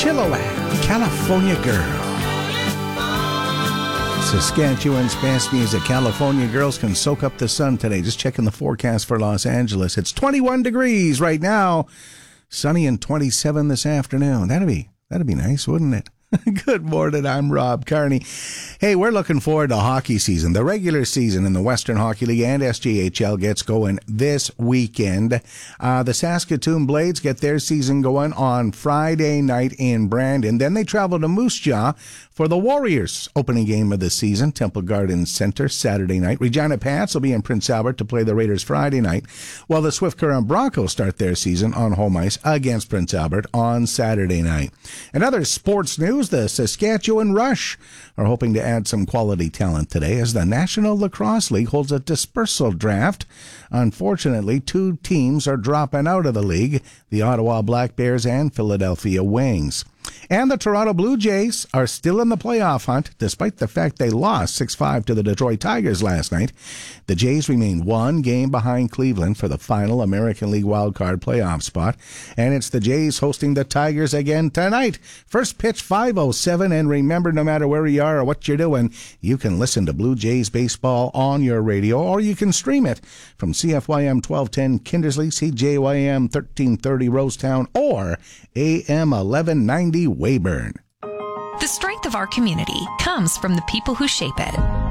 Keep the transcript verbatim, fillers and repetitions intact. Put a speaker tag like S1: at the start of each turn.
S1: Chilliwack, California Girl. Saskatchewan's best music. California girls can soak up the sun today. Just checking the forecast for Los Angeles. It's twenty-one degrees right now. Sunny and twenty-seven this afternoon. That'd be, that'd be nice, wouldn't it? Good morning, I'm Rob Carney. Hey, we're looking forward to hockey season. The regular season in the Western Hockey League and S J H L gets going this weekend. Uh, the Saskatoon Blades get their season going on Friday night in Brandon. Then they travel to Moose Jaw for the Warriors' opening game of the season, Temple Garden Center, Saturday night. Regina Pats will be in Prince Albert to play the Raiders Friday night, while the Swift Current Broncos start their season on home ice against Prince Albert on Saturday night. And other sports news, the Saskatchewan Rush are hoping to add some quality talent today as the National Lacrosse League holds a dispersal draft. Unfortunately, two teams are dropping out of the league, the Ottawa Black Bears and Philadelphia Wings. And the Toronto Blue Jays are still in the playoff hunt, despite the fact they lost six five to the Detroit Tigers last night. The Jays remain one game behind Cleveland for the final American League wildcard playoff spot. And it's the Jays hosting the Tigers again tonight. First pitch five oh seven, and remember, no matter where you are or what you're doing, you can listen to Blue Jays baseball on your radio, or you can stream it from C F Y M twelve ten Kindersley, C J Y M thirteen thirty Rosetown, or A M eleven ninety Weyburn.
S2: The strength of our community comes from the people who shape it.